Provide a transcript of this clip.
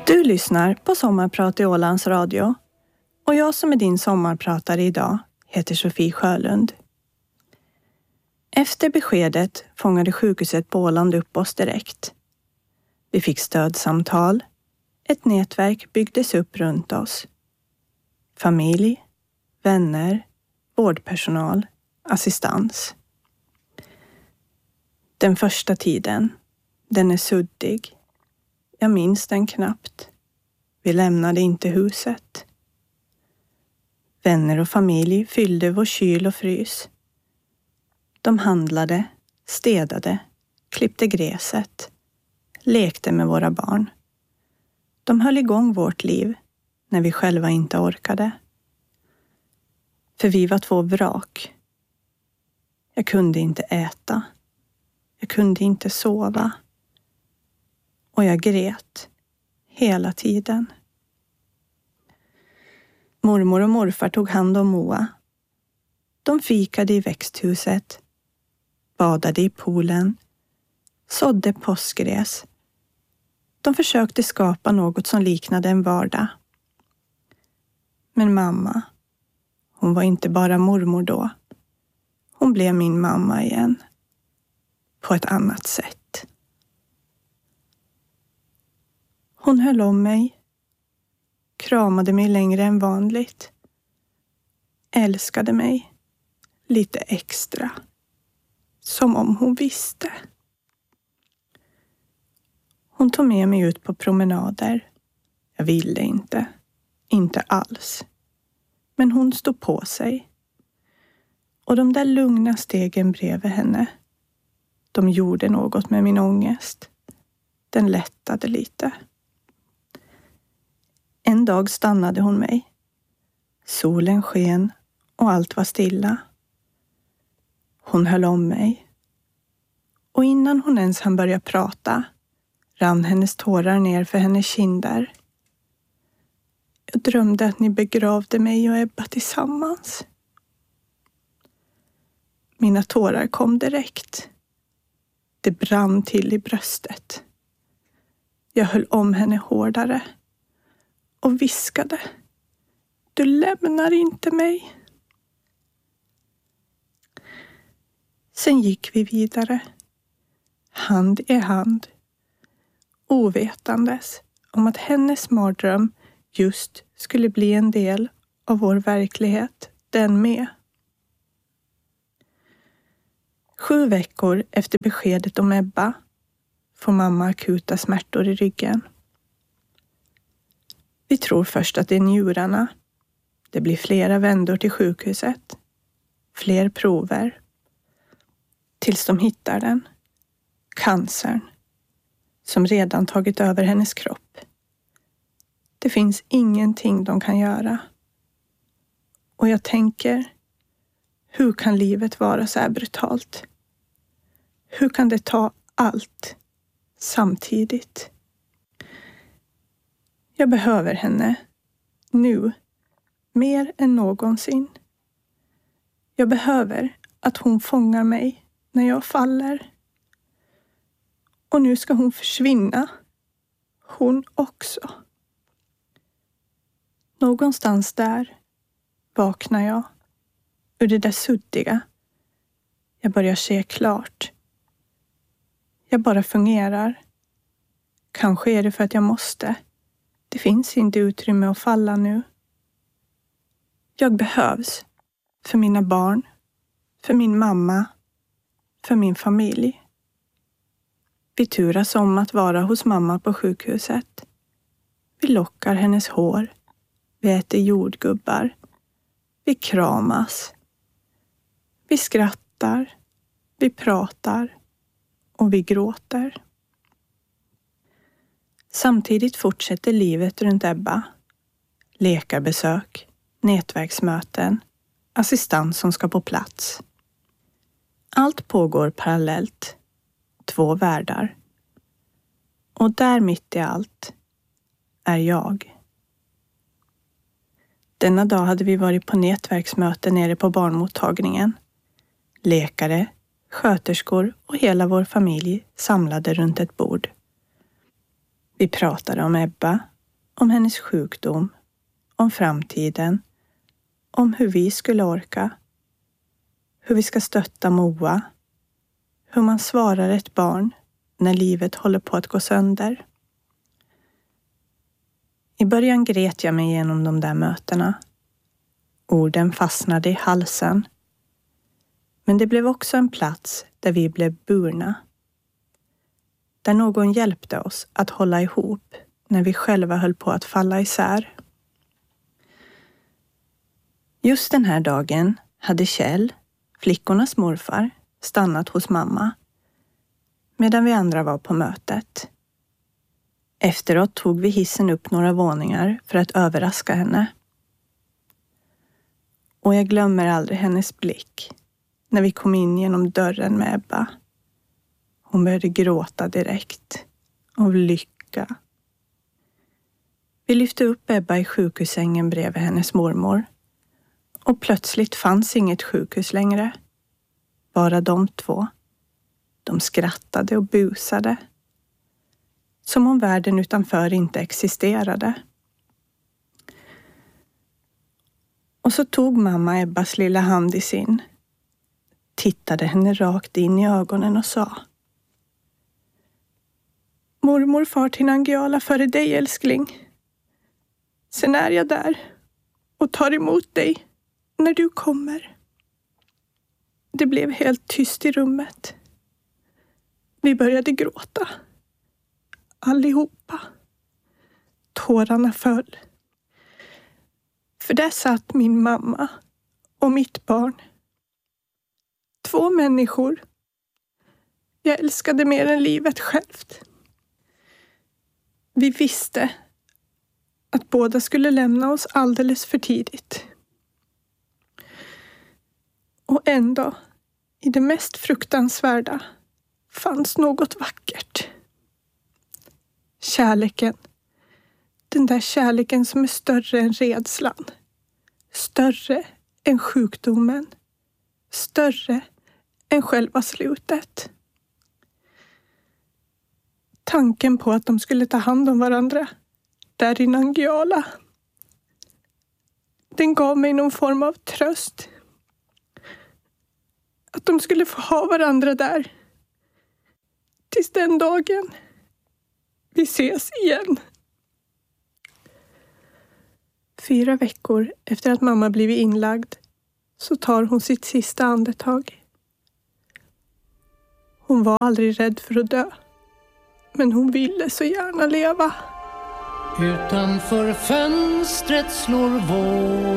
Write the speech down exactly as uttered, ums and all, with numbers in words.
Du lyssnar på Sommarprat i Ålands Radio och jag som är din sommarpratare idag heter Sofie Sjölund. Efter beskedet fångade sjukhuset på Åland upp oss direkt. Vi fick stödsamtal. Ett nätverk byggdes upp runt oss. Familj, vänner, vårdpersonal, assistans. Den första tiden, den är suddig. Jag minns den knappt. Vi lämnade inte huset. Vänner och familj fyllde vår kyl och frys. De handlade, städade, klippte gräset, lekte med våra barn. De höll igång vårt liv när vi själva inte orkade. För vi var två vrak. Jag kunde inte äta. Jag kunde inte sova. Och jag grät hela tiden. Mormor och morfar tog hand om Moa. De fikade i växthuset, badade i poolen, sådde påskgräs. De försökte skapa något som liknade en vardag. Men mamma, hon var inte bara mormor då. Hon blev min mamma igen. På ett annat sätt. Hon höll om mig. Kramade mig längre än vanligt. Älskade mig. Lite extra. Som om hon visste. Hon tog med mig ut på promenader. Jag ville inte. Inte alls. Men hon stod på sig. Och de där lugna stegen bredvid henne. De gjorde något med min ångest. Den lättade lite. En dag stannade hon mig. Solen sken och allt var stilla. Hon höll om mig. Och innan hon ens hann börja prata rann hennes tårar ner för hennes kinder. Jag drömde att ni begravde mig och Ebba tillsammans. Mina tårar kom direkt. Det brann till i bröstet. Jag höll om henne hårdare. Och viskade. Du lämnar inte mig. Sen gick vi vidare. Hand i hand. Ovetandes om att hennes mardröm just skulle bli en del av vår verklighet, den med. Sju veckor efter beskedet om Ebba får mamma akuta smärtor i ryggen. Vi tror först att det är njurarna. Det blir flera vändor till sjukhuset. Fler prover. Tills de hittar den. Cancern. Som redan tagit över hennes kropp. Det finns ingenting de kan göra. Och jag tänker, hur kan livet vara så här brutalt? Hur kan det ta allt samtidigt? Jag behöver henne. Nu. Mer än någonsin. Jag behöver att hon fångar mig när jag faller. Och nu ska hon försvinna. Hon också. Någonstans där vaknar jag. Ur det där suddiga. Jag börjar se klart. Jag bara fungerar. Kanske är det för att jag måste. Det finns inte utrymme att falla nu. Jag behövs. För mina barn. För min mamma. För min familj. Vi turas om att vara hos mamma på sjukhuset. Vi lockar hennes hår. Vi äter jordgubbar. Vi kramas. Vi skrattar. Vi pratar. Och vi gråter. Samtidigt fortsätter livet runt Ebba. Lekarbesök, nätverksmöten, assistans som ska på plats. Allt pågår parallellt. Två världar. Och där mitt i allt är jag. Denna dag hade vi varit på nätverksmöte nere på barnmottagningen. Läkare, sköterskor och hela vår familj samlade runt ett bord. Vi pratade om Ebba Om hennes sjukdom, om framtiden, om hur vi skulle orka, hur vi ska stötta Moa, hur man svarar ett barn när livet håller på att gå sönder. I början grät jag mig igenom de där mötena. Orden fastnade i halsen. Men det blev också en plats där vi blev burna. Där någon hjälpte oss att hålla ihop när vi själva höll på att falla isär. Just den här dagen hade Kjell, flickornas morfar, stannat hos mamma medan vi andra var på mötet. Efteråt tog vi hissen upp några våningar för att överraska henne. Och jag glömmer aldrig hennes blick när vi kom in genom dörren med Ebba. Hon började gråta direkt av lycka. Vi lyfte upp Ebba i sjukhussängen bredvid hennes mormor. Och plötsligt fanns inget sjukhus längre. Bara de två. De skrattade och busade. Som om världen utanför inte existerade. Och så tog mamma Ebbas lilla hand i sin. Tittade henne rakt in i ögonen och sa: Mormor far till Nangijala före dig, älskling. Sen är jag där och tar emot dig när du kommer. Det blev helt tyst i rummet. Vi började gråta. Allihopa. Tårarna föll. För där satt min mamma och mitt barn. Två människor jag älskade mer än livet självt. Vi visste att båda skulle lämna oss alldeles för tidigt. Och ändå, i det mest fruktansvärda, fanns något vackert. Kärleken. Den där kärleken som är större än rädslan. Större än sjukdomen. Större än själva slutet. Tanken på att de skulle ta hand om varandra där i Nangijala. Den gav mig någon form av tröst. Att de skulle få ha varandra där. Tills den dagen vi ses igen. Fyra veckor efter att mamma blivit inlagd så tar hon sitt sista andetag. Hon var aldrig rädd för att dö. Men hon ville så gärna leva. Utanför fönstret slår vår